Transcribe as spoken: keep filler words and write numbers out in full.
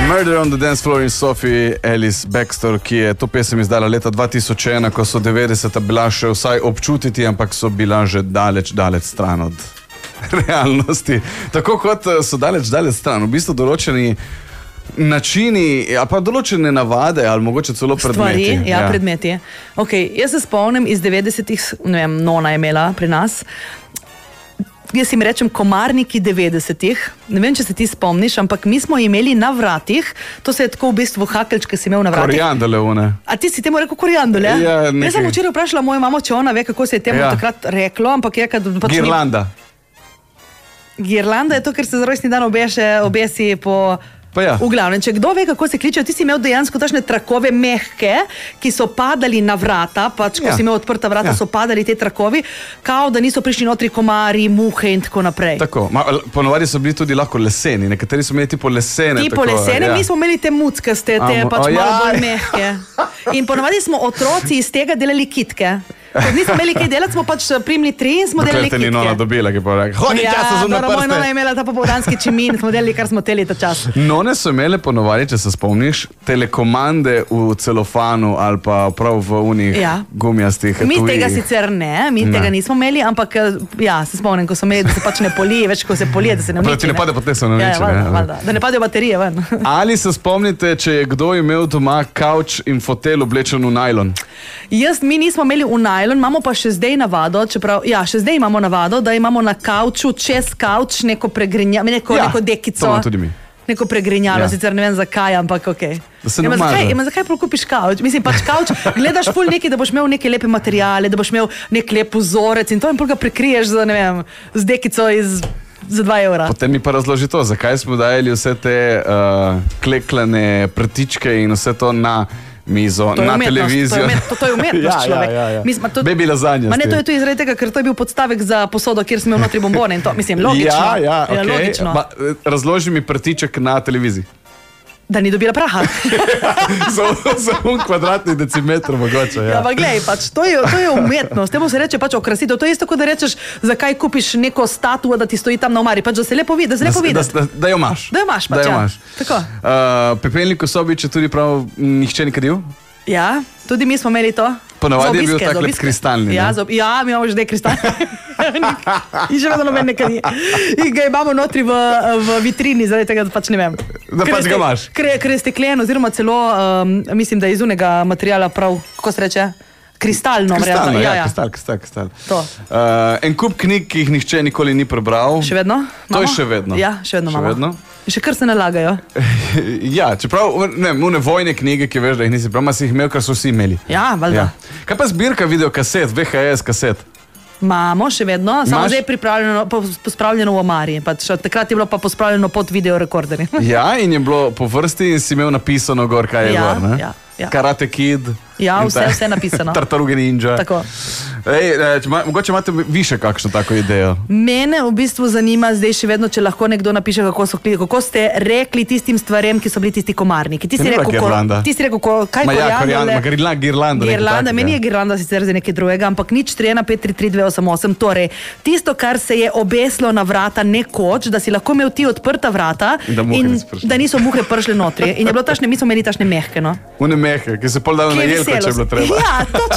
Murder on the Dance Floor in Sophie Ellis Bextor, ki je to pesem izdala leta dva tisoč ena, ko so devetdeseta bila še vsaj občutiti, ampak so bila že daleč, daleč stran od realnosti. Tako kot so daleč, daleč stran. V bistvu določeni načini, a pa določene navade, ali mogoče celo predmeti. Stvari, ja, ja. predmeti. Okay, jaz se spomnim iz devetdesetih, ne vem, nona je imela pri nas. Jaz jim rečem komarniki devetdesetih, ne vem, če se ti spomniš, ampak mi smo imeli na vratih, to se je tako v bistvu hakelčke si imel na vratih. Korijandole, one. A ti si temu rekel korijandole? Ja, nekaj. Jaz sem včeraj vprašala mojo mamo, če ona ve, kako se je temu ja. takrat reklo, ampak je, kad... Pač Girlanda. Mi... Girlanda je to, ker se za rojstni dan obeše, obesi po... Ja. V glavnem, če kdo ve, kako se kličejo, ti si imel dejansko tašne trakove mehke, ki so padali na vrata, pač ko ja. si imel odprta vrata, ja. so padali te trakovi, kao da niso prišli notri komari, muhe in tako naprej. Tako, Ma, ponovadi so bili tudi lahko leseni, nekateri so imeli tipo lesene. Tipo tako, lesene, ja. mi smo imeli te muckaste, te Am, pač o, malo ja. bolj mehke. In ponovadi smo otroci iz tega delali kitke. Ko nismo imeli kaj delati, smo pač primili tri in smo Dokler delali te kitke. ni nona dobila, ki pa rekel, hodi ja, časa zunaj prste. Moja nona je imela ta popoldanski čimin, smo delali, kar smo teli ta čas. None so imele ponovadi, če se spomniš, telekomande v celofanu ali pa prav v unih ja. gumijastih etui. Mi tega sicer ne, mi ne. tega nismo imeli, ampak ja, se spomnim, ko so imeli, da se pač ne polije, več ko se polije, da se ne uniči. Ti ne pade po tesu na uniči. Ja, ja, valda, da ne padejo baterije ven. Ali se spomnite, če je kdo imel doma kavč in fotel oblečen v najlon? Jaz, mi nismo imeli v najlon, imamo pa še zdaj navado, čeprav, ja, še zdaj imamo navado, da imamo na kavču, čez kavč neko pregrinjalo, neko, ja, neko dekico. To imamo tudi mi. Neko pregrinjalo, ja. sicer ne vem zakaj, ampak okej. Da se ja, ne zakaj, maže. ja, zakaj prav kupiš kavč? Mislim, pač kavč, gledaš ful neki, da boš imel neke lepe materijale, da boš imel nek lep vzorec in to in pol ga prekriješ za, ne vem, z dekico iz... za dva evra. Potem mi pa razloži to, zakaj smo dajali vse te uh, kleklane prtičke in vse to na mizo, na televizijo. To, to je umetnost, človek. ja, ja, ja. Mislim, to, Baby lazanja. Ma ne, to je tudi izredi tega, ker to je bil podstavek za posodo, kjer smo imeli notri bombone in to, mislim, logično. Ja, ja, ja okay. logično. Ma, razloži mi prtiček na televiziji. Da ni dobila praha. za, za un kvadratni decimetr mogoče, ja. Ja, pa glej, pač, to je, to je umetnost. Temu se reče pač okrasitev. To je isto, kot da rečeš, zakaj kupiš neko statuo, da ti stoji tam na omari. Pač, da se lepo vidi, da se lepo vidi. Da, da, da jo imaš. Da jo imaš, pač, da jo ja. imaš. Tako. Uh, pepelnik v sobi, če tudi prav nihče ni kadil? Ja, tudi mi smo imeli to. Ponavadi je bil takle kristalni. Ja, zob, ja, mi imamo že zdaj kristalni. In še vedno noben nekaj ni. In ga imamo notri v, v vitrini, zaradi tega, da pač ne vem. Da pač ga imaš. Ker je steklen, oziroma celo, um, mislim, da je iz unega materijala prav, kako se reče, kristalno. Kristalno, ja, ja, ja. kristal, kristal, kristal. To. Uh, en kup knjig, ki jih nihče nikoli ni prebral. Še vedno? To je še vedno. Ja, še vedno še imamo. Vedno. Še kar se nalagajo. ja, čeprav, ne, une vojne knjige, ki veš, da jih nisi prebral, ma si jih imel, kar so vsi imeli. Ja, valjda. Ja. Kaj pa zbirka videokaset, V H S kaset? Imamo še vedno, samo Maš? zdaj je pripravljeno, pospravljeno v omari. Pač, takrat je bilo pa pospravljeno pod videorekorderji. ja, in je bilo po vrsti in si imel napisano gor, kaj je ja, gor, ne? Ja, ja. Karate Kid. Ja, vse, vse napisano. Tartaruge Ninja. Tako. Ej, če, mogoče imate vi še kakšno tako idejo? Mene v bistvu zanima zdaj še vedno, če lahko nekdo napiše, kako, so, kako ste rekli tistim stvarem, ki so bili tisti komarniki. Ti si rekel, ko, ti si rekel ko, kaj ma ja, korijandole? Girlanda, girlanda. Girlanda, meni je girlanda sicer za nekaj drugega, ampak nič tri ena pet tri tri dve osem osem. Torej, tisto, kar se je obeslo na vrata nekoč, da si lahko imel ti odprta vrata da in da niso muhe pršle notri. In je bilo tašne, mi smo imeli tašne mehke, no. Une mehke, ki se pol dalo na jelko, če je bilo treba. Ja,